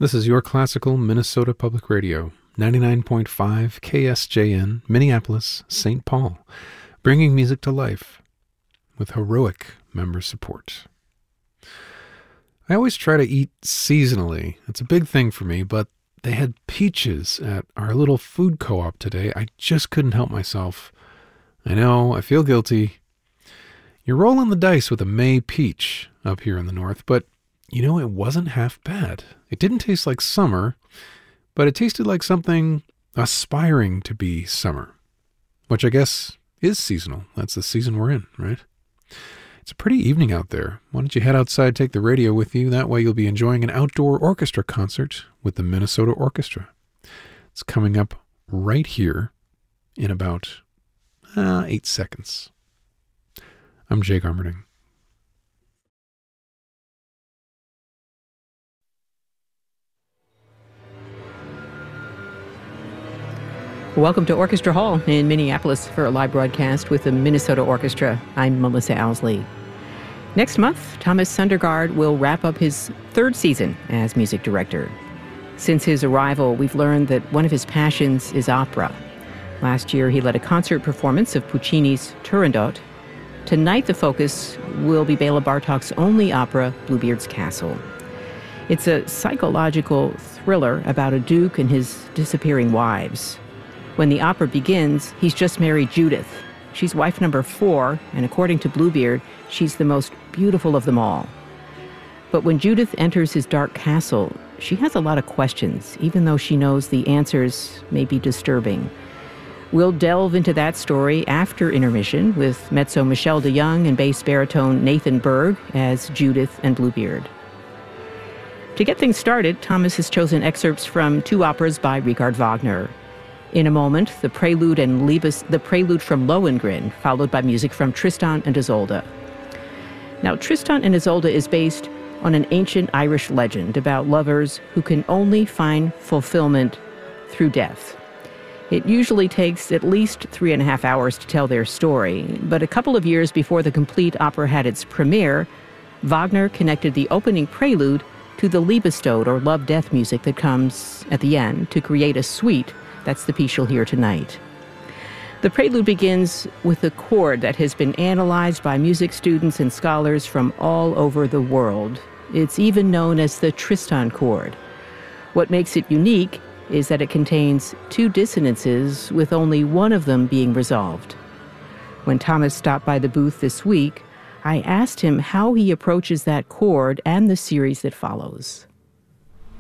This is your classical Minnesota Public Radio, 99.5 KSJN, Minneapolis, St. Paul, bringing music to life with heroic member support. I always try to eat seasonally. It's a big thing for me, but they had peaches at our little food co-op today. I just couldn't help myself. I know, I feel guilty. You're rolling the dice with a May peach up here in the north, but you know, it wasn't half bad. It didn't taste like summer, but it tasted like something aspiring to be summer, which I guess is seasonal. That's the season we're in, right? It's a pretty evening out there. Why don't you head outside, take the radio with you? That way you'll be enjoying an outdoor orchestra concert with the Minnesota Orchestra. It's coming up right here in about 8 seconds. I'm Jay Garmerding. Welcome to Orchestra Hall in Minneapolis for a live broadcast with the Minnesota Orchestra. I'm Melissa Owsley. Next month, Thomas Sundergaard will wrap up his third season as music director. Since his arrival, we've learned that one of his passions is opera. Last year, he led a concert performance of Puccini's Turandot. Tonight, the focus will be Bela Bartok's only opera, Bluebeard's Castle. It's a psychological thriller about a duke and his disappearing wives. When the opera begins, he's just married Judith. She's wife number 4, and according to Bluebeard, she's the most beautiful of them all. But when Judith enters his dark castle, she has a lot of questions, even though she knows the answers may be disturbing. We'll delve into that story after intermission with mezzo Michelle DeYoung and bass baritone Nathan Berg as Judith and Bluebeard. To get things started, Thomas has chosen excerpts from 2 operas by Richard Wagner. In a moment, the Prelude from Lohengrin, followed by music from Tristan and Isolde. Now, Tristan and Isolde is based on an ancient Irish legend about lovers who can only find fulfillment through death. It usually takes at least 3.5 hours to tell their story, but a couple of years before the complete opera had its premiere, Wagner connected the opening prelude to the Liebestod, or love-death music that comes at the end, to create a suite. That's the piece you'll hear tonight. The prelude begins with a chord that has been analyzed by music students and scholars from all over the world. It's even known as the Tristan chord. What makes it unique is that it contains 2 dissonances, with only one of them being resolved. When Thomas stopped by the booth this week, I asked him how he approaches that chord and the series that follows.